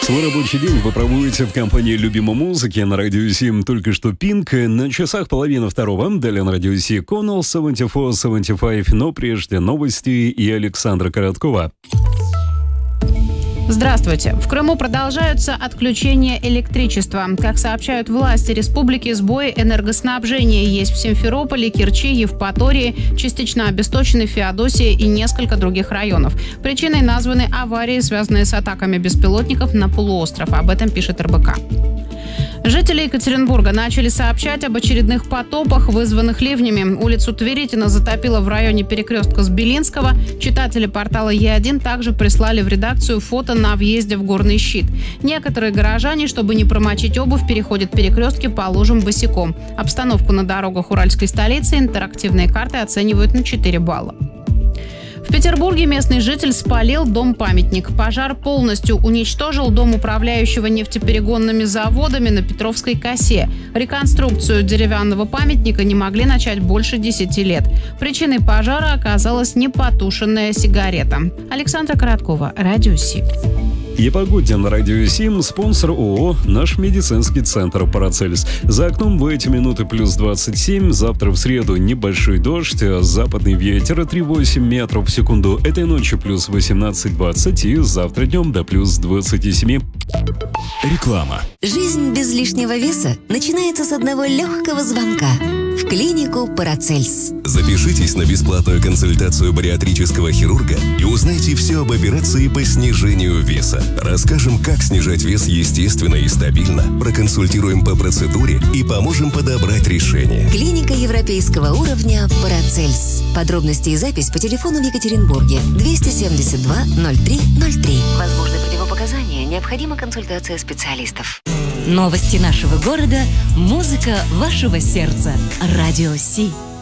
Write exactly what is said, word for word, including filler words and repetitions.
Свой рабочий день вы проводите в компании любимой музыки на радио семь. Только что Пинк. На часах половина второго. Далее на радио Си Коннелл семьдесят четыре семьдесят пять. Но прежде новости и Александра Короткова. Здравствуйте. В Крыму продолжаются отключения электричества. Как сообщают власти республики, сбои энергоснабжения есть в Симферополе, Керчи, Евпатории, частично обесточены Феодосии и несколько других районов. Причиной названы аварии, связанные с атаками беспилотников на полуостров. Об этом пишет эр бэ ка. Жители Екатеринбурга начали сообщать об очередных потопах, вызванных ливнями. Улицу Тверитина затопило в районе перекрестка с Белинского. Читатели портала Е один также прислали в редакцию фото на въезде в Горный щит. Некоторые горожане, чтобы не промочить обувь, переходят перекрестки по лужам босиком. Обстановку на дорогах уральской столицы интерактивные карты оценивают на четыре балла. В Петербурге местный житель спалил дом-памятник. Пожар полностью уничтожил дом управляющего нефтеперегонными заводами на Петровской косе. Реконструкцию деревянного памятника не могли начать больше десяти лет. Причиной пожара оказалась непотушенная сигарета. Александра Короткова, радио Си. И погоде на радио семь, спонсор ООО «Наш медицинский центр Парацельс». За окном в эти минуты плюс двадцать семь, завтра в среду небольшой дождь, западный ветер три целых восемь метров в секунду, этой ночью плюс восемнадцать двадцать и завтра днем до плюс двадцати семи. Реклама. Жизнь без лишнего веса начинается с одного легкого звонка в клинику Парацельс. Запишитесь на бесплатную консультацию бариатрического хирурга и узнайте все об операции по снижению веса. Расскажем, как снижать вес естественно и стабильно, проконсультируем по процедуре и поможем подобрать решение. Клиника европейского уровня Парацельс. Подробности и запись по телефону в Екатеринбурге двести семьдесят два ноль три ноль три. Возможны противопоказания, необходима консультация специалистов. Новости нашего города, музыка вашего сердца. Радио Си.